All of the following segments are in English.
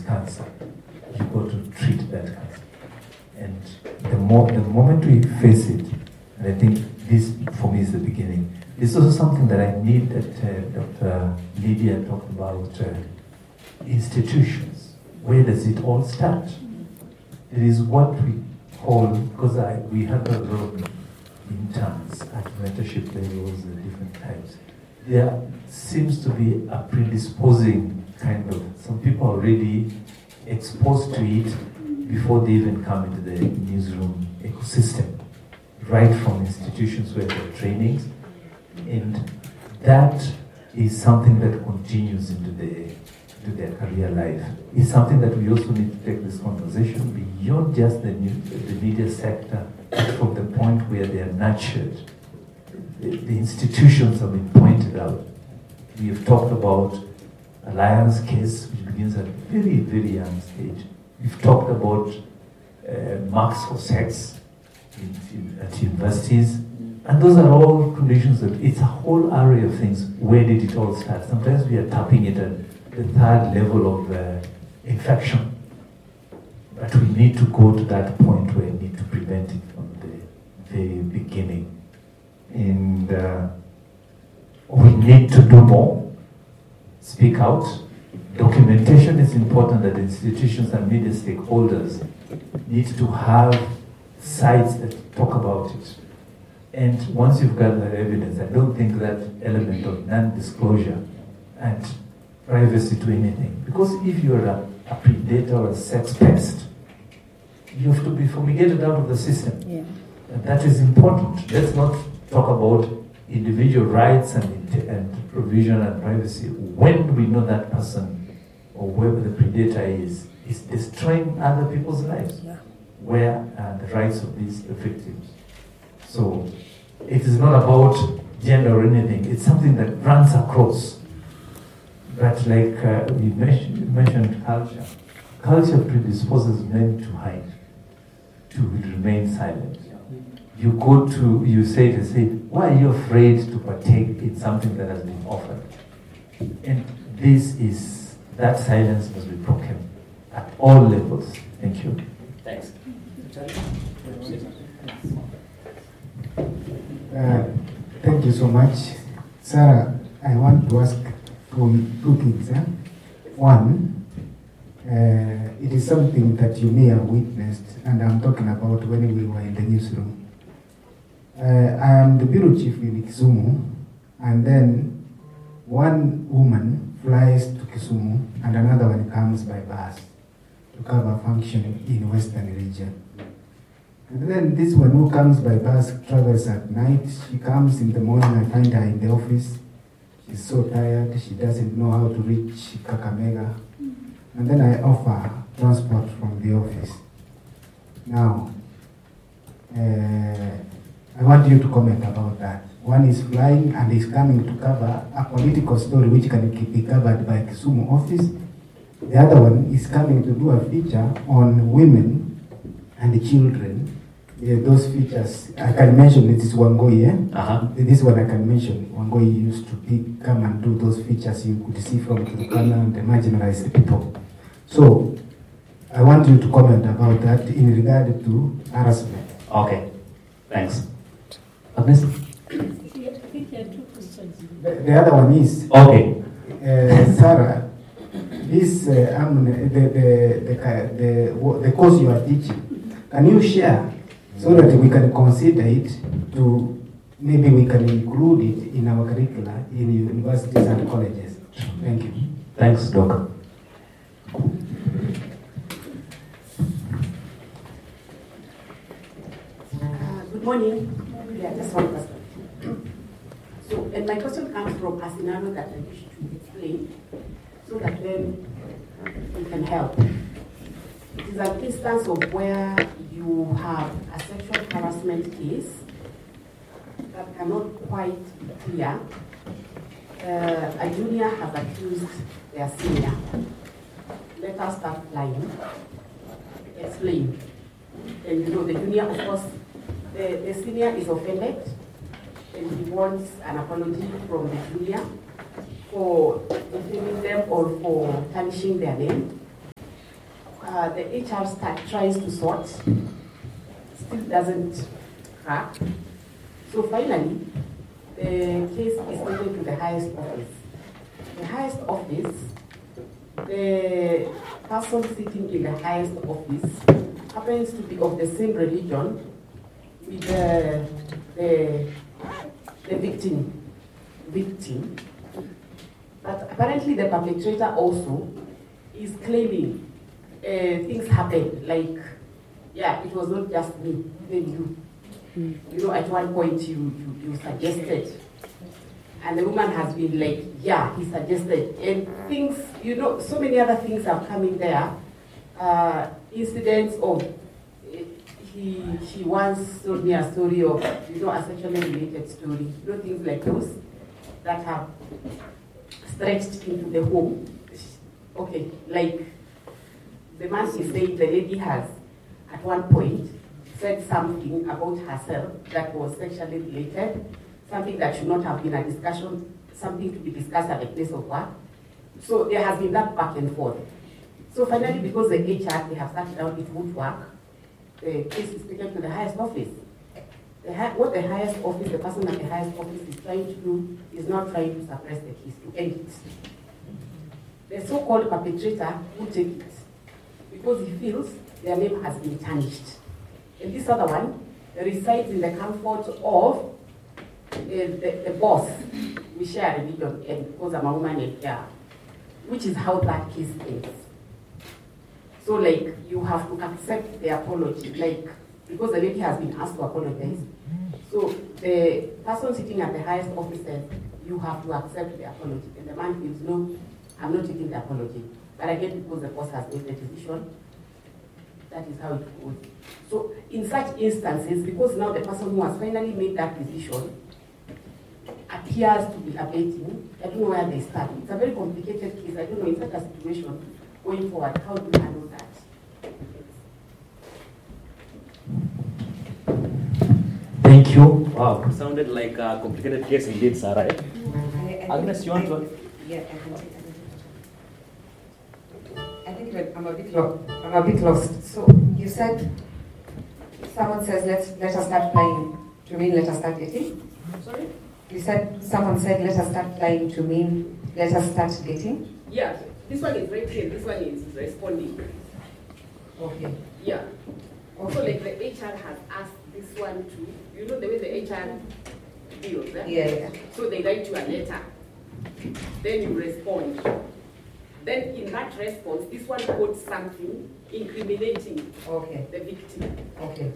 cancer, you've got to treat that cancer. And the moment we face it, and I think this for me is the beginning. It's also something that I need that Dr. Lydia talked about, institutions. Where does it all start? It is what we call, because we have a lot of interns at mentorship levels and different types. There seems to be a predisposing kind of, some people are already exposed to it before they even come into the newsroom ecosystem, right from institutions where there are trainings. And that is something that continues into their career life. It's something that we also need to take this conversation beyond just the media sector, from the point where they are nurtured. The institutions have been pointed out. We have talked about Alliance case, which begins at a very, very young stage. We've talked about marks for sex at universities. And those are all conditions that it's a whole array of things. Where did it all start? Sometimes we are tapping it at the third level of infection. But we need to go to that point where we need to prevent it from the very beginning. And we need to do more. Speak out. Documentation is important, that institutions and media stakeholders need to have sites that talk about it. And once you've got that evidence, I don't think that element of non-disclosure and privacy to anything. Because if you're a predator or a sex pest, you have to be fumigated out of the system. Yeah. And that is important. Let's not talk about individual rights and provision and privacy when we know that person or whoever the predator is destroying other people's lives. Yeah. Where are the rights of these victims? So it is not about gender or anything. It's something that runs across. But like we mentioned culture. Culture predisposes men to hide, to remain silent. You say, why are you afraid to partake in something that has been offered? And that silence must be broken at all levels. Thank you. Thanks. Thank you so much. Sarah, I want to ask two things. One, it is something that you may have witnessed, and I'm talking about when we were in the newsroom. I am the bureau chief in Kisumu, and then one woman flies to Kisumu, and another one comes by bus to cover function in Western region. And then this one who comes by bus travels at night. She comes in the morning, I find her in the office. She's so tired, she doesn't know how to reach Kakamega. And then I offer her transport from the office. Now, I want you to comment about that. One is flying and is coming to cover a political story which can be covered by Kisumu office. The other one is coming to do a feature on women and children. Those features, I can mention it is Wangoi. This one I can mention. Wangoi used to come and do those features you could see from Turkana and the marginalized people. So, I want you to comment about that in regard to harassment. Okay, thanks. Agnes? The other one is, okay. Sarah, this the course you are teaching, can you share so that we can consider it to, maybe we can include it in our curricula in universities and colleges? Thank you. Thanks, Doc. Good morning. Yeah, just one question. So, and my question comes from a scenario that I wish to explain so that then we can help. It is an instance of where you have a sexual harassment case that cannot quite be clear. A junior has accused their senior. Let us start flying. Explain. And the junior, of course, the senior is offended and he wants an apology from the junior for defaming them or for tarnishing their name. the HR staff tries to sort, still doesn't crack. So finally, the case is taken to the highest office. The highest office, the person sitting in the highest office happens to be of the same religion with the victim. But apparently the perpetrator also is claiming things happened, like, yeah, it was not just me, even you. You know, at one point you suggested, and the woman has been like, yeah, he suggested, and things, you know, so many other things are coming there. Incidents of, she once told me a story of, you know, a sexually related story, you know, things like those that have stretched into the home. Okay, like the man is saying the lady has, at one point, said something about herself that was sexually related, something that should not have been a discussion, something to be discussed at the place of work. So there has been that back and forth. So finally, because the HR, they have sat down, it won't work, the case is taken to the highest office. What the highest office, the person at the highest office is trying to do is not trying to suppress the case, to end it. The so-called perpetrator will take it because he feels their name has been tarnished. And this other one resides in the comfort of the boss. We share a religion, and because I'm a woman, and yeah, which is how that case ends. So, like, you have to accept the apology, like, because the lady has been asked to apologize. So, the person sitting at the highest office says, you have to accept the apology. And the man feels, no, I'm not taking the apology. But again, because the boss has made the decision, that is how it goes. So, in such instances, because now the person who has finally made that decision appears to be abating, I don't know where they start. It's a very complicated case. I don't know, in such a situation, going forward, how do you handle that? Thank you. Wow, it sounded like a complicated case indeed, Sarah. Agnes, you want to? Yeah, I can take it. I think I'm a bit lost. So you said, someone says, let us start flying, to mean let us start dating? Sorry? You said, someone said, let us start flying, to mean let us start dating? Yeah, this one is very clear, this one is responding. Okay. Yeah. Also, like the HR has asked this one to, you know the way the HR deals, eh? Yeah. So they write you a letter, then you respond. Then in that response, this one quotes something incriminating the victim. Okay.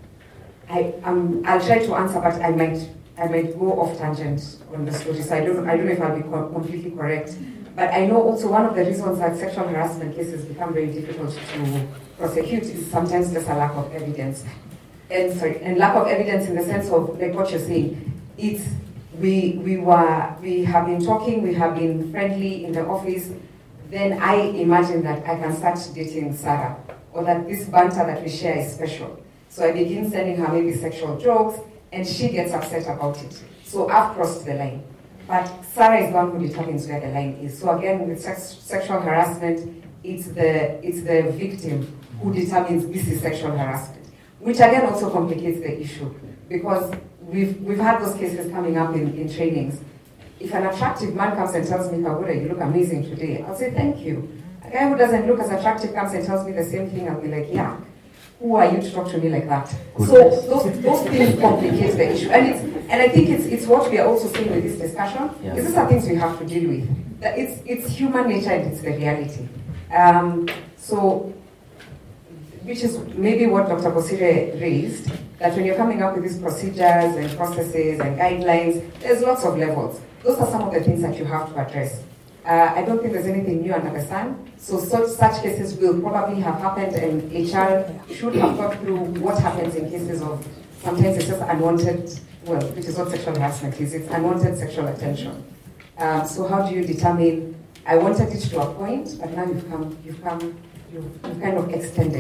I'll try to answer, but I might go off tangent on the story, so I don't know if I'll be completely correct. But I know also one of the reasons that sexual harassment cases become very difficult to prosecute is sometimes just a lack of evidence. And lack of evidence in the sense of, like what you're saying, it's we have been talking, we have been friendly in the office, then I imagine that I can start dating Sarah, or that this banter that we share is special. So I begin sending her maybe sexual jokes, and she gets upset about it. So I've crossed the line. But Sarah is the one who determines where the line is. So again, with sexual harassment, it's the victim who determines this is sexual harassment, which again also complicates the issue, because we've had those cases coming up in trainings. If an attractive man comes and tells me, Kagura, you look amazing today, I'll say thank you. A guy who doesn't look as attractive comes and tells me the same thing, I'll be like, yeah, who are you to talk to me like that? Good. So those things complicate the issue. And I think it's what we are also seeing with this discussion. Yeah. These are things we have to deal with. It's human nature and it's the reality. So, which is maybe what Dr. Bosire raised, that when you're coming up with these procedures and processes and guidelines, there's lots of levels. Those are some of the things that you have to address. I don't think there's anything new under the sun. So such cases will probably have happened, and HR should have thought through what happens in cases of, sometimes it's just unwanted, well, which is what sexual harassment is, it's unwanted sexual attention. So how do you determine, I wanted it to a point, but now you've kind of extended.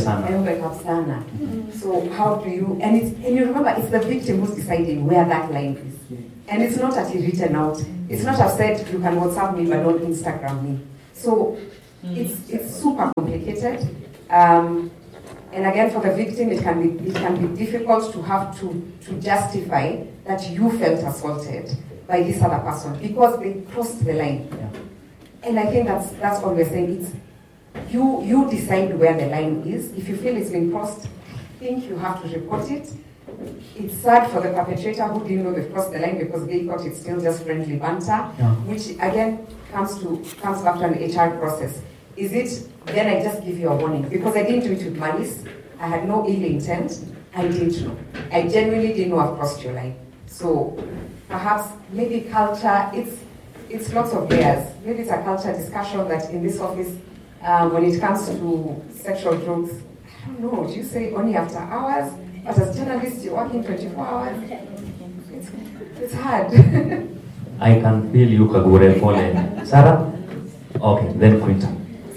So how do you, and you remember, it's the victim who's deciding where that line is. And it's not actually written out. It's not I've said you can WhatsApp me but don't Instagram me. So It's super complicated. And again, for the victim, it can be difficult to have to justify that you felt assaulted by this other person because they crossed the line. Yeah. And I think that's all we're saying. It's you decide where the line is. If you feel it's been crossed, I think you have to report it. It's sad for the perpetrator who didn't know they've crossed the line because they thought it's still just friendly banter, which again comes back to an HR process. Is it, then I just give you a warning because I didn't do it with malice. I had no ill intent. I didn't know. I genuinely didn't know I've crossed your line. So perhaps maybe culture, it's lots of layers. Maybe it's a culture discussion that in this office, when it comes to sexual jokes, I don't know, do you say only after hours? But as journalists, you're working 24 hours. It's hard. I can feel you, Kagure, Pole. Sarah? Okay, then Quinta.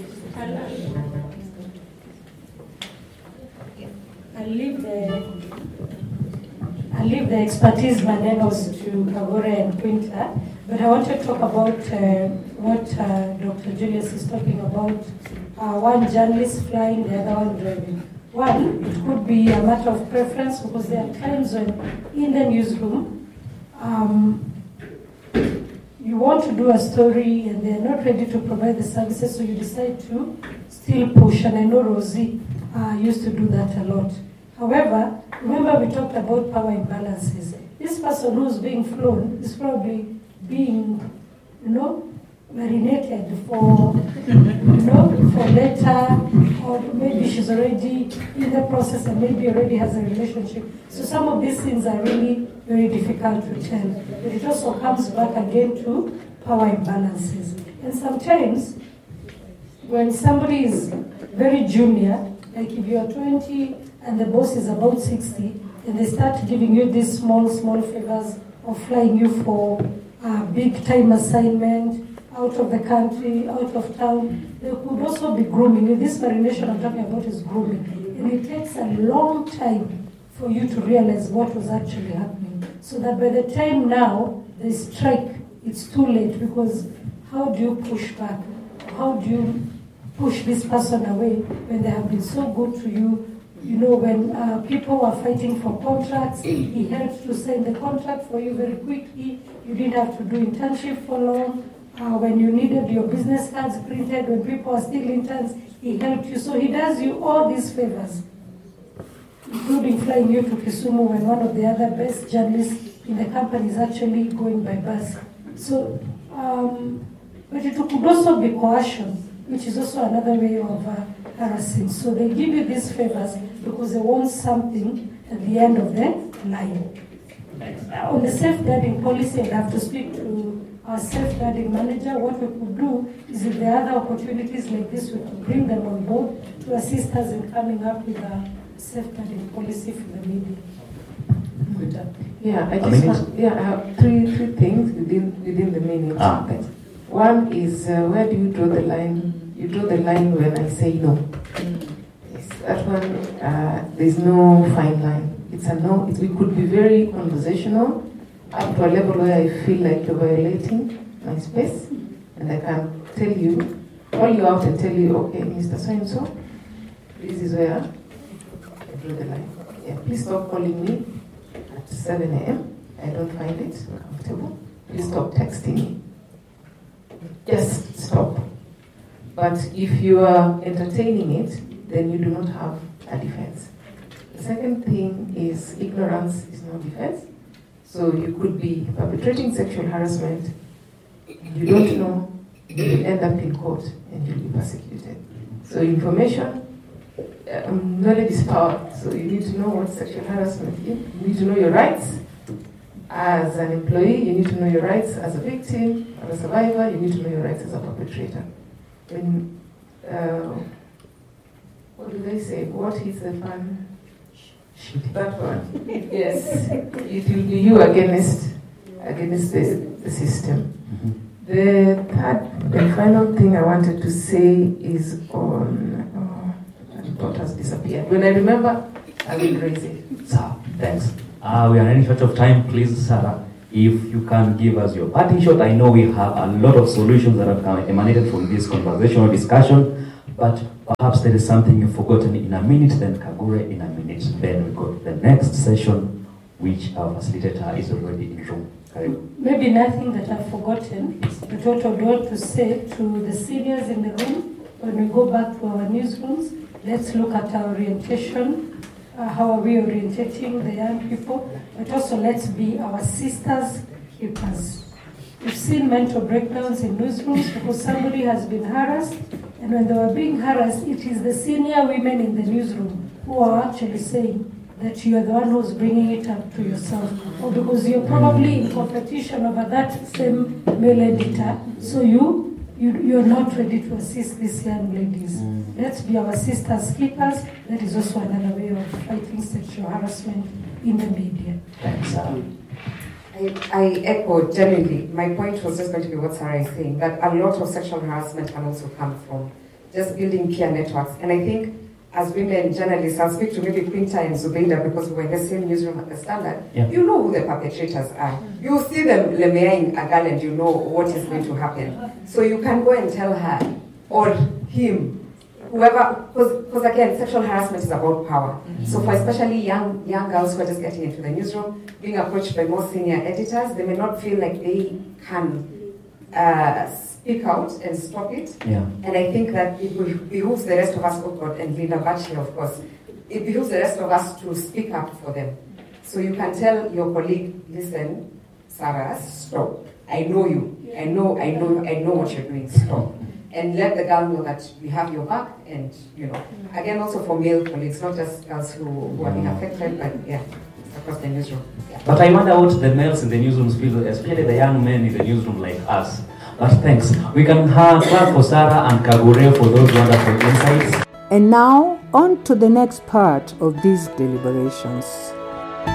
I leave the expertise manuals to Kagure and Quinta, but I want to talk about what Dr. Julius is talking about. One journalist flying, the other one driving. One, it could be a matter of preference because there are times when in the newsroom, you want to do a story and they're not ready to provide the services, so you decide to still push. And I know Rosie used to do that a lot. However, remember we talked about power imbalances. This person who's being flown is probably being, marinated for later, or maybe she's already in the process and maybe already has a relationship. So some of these things are really very difficult to tell. But it also comes back again to power imbalances. And sometimes when somebody is very junior, like if you're 20 and the boss is about 60, and they start giving you these small favors of flying you for a big time assignment, out of the country, out of town. There could also be grooming. This marination I'm talking about is grooming. And it takes a long time for you to realize what was actually happening. So that by the time now they strike, it's too late, because how do you push back? How do you push this person away when they have been so good to you? When people were fighting for contracts, he helped to sign the contract for you very quickly. You didn't have to do internship for long. When you needed your business cards printed, when people are still interns, he helped you. So he does you all these favors, including flying you to Kisumu when one of the other best journalists in the company is actually going by bus. So, but it could also be coercion, which is also another way of harassing. So they give you these favors because they want something at the end of the line. On the safeguarding policy, I'd have to speak to our safeguarding manager. What we could do is, if there are other opportunities like this, we could bring them on board to assist us in coming up with a safeguarding policy for the media. Yeah, I have three things within the minute. One is, where do you draw the line? You draw the line when I say no. Yes, that one, there's no fine line. It's a no. We could be very conversational up to a level where I feel like you're violating my space, and I can call you out and tell you, okay, Mr. So-and-so, this is where I draw the line. Yeah, please stop calling me at 7 a.m. I don't find it comfortable. Please stop texting me. Just stop. But if you are entertaining it, then you do not have a defense. The second thing is, ignorance is no defense. So you could be perpetrating sexual harassment, you don't know, you will end up in court and you'll be persecuted. So information, knowledge is power. So you need to know what sexual harassment is. You need to know your rights. As an employee, you need to know your rights. As a victim, as a survivor, you need to know your rights as a perpetrator. When, what do they say? What is the fun? That one. Yes. It will be you against the system. The third and final thing I wanted to say is on, the thought has disappeared. When I remember, I will raise it. So, thanks. We are running short of time. Please, Sarah, if you can give us your parting shot. I know we have a lot of solutions that have emanated from this conversational discussion, but perhaps there is something you've forgotten in a minute, then Kagure in a minute. Then we go to the next session, which our facilitator is already in room. Maybe nothing that I've forgotten, but what I would want to say to the seniors in the room, when we go back to our newsrooms, let's look at our orientation. How are we orientating the young people? But also let's be our sisters' keepers. We've seen mental breakdowns in newsrooms because somebody has been harassed, and when they were being harassed, it is the senior women in the newsroom who are actually saying that you are the one who's bringing it up to yourself, or because you're probably in competition over that same male editor, so you're not ready to assist these young ladies. Let's be our sisters' keepers. That is also another way of fighting sexual harassment in the media. Thanks, Sarah. I echo genuinely. My point was just going to be what Sarah is saying, that a lot of sexual harassment can also come from just building peer networks. And I think as women journalists, I'll speak to maybe Quinta and Zubeida because we were in the same newsroom at the Standard. Yeah. You know who the perpetrators are. You see them lemeaing a girl and you know what is going to happen. So you can go and tell her or him, whoever, because again, sexual harassment is about power. So for especially young girls who are just getting into the newsroom, being approached by more senior editors, they may not feel like they can speak out and stop it. Yeah. And I think that it behooves the rest of us, oh God, and Linda Bachi, of course, it behooves the rest of us to speak up for them. So you can tell your colleague, listen, Sarah, stop. I know you. I know what you're doing. Stop. And let the girl know that we have your back, and again, also for male colleagues, not just girls who are being affected, but across the newsroom. Yeah. But I wonder what the males in the newsrooms feel, especially the young men in the newsroom like us. But thanks. We can clap for Sarah and Kagure for those wonderful insights. And now, on to the next part of these deliberations.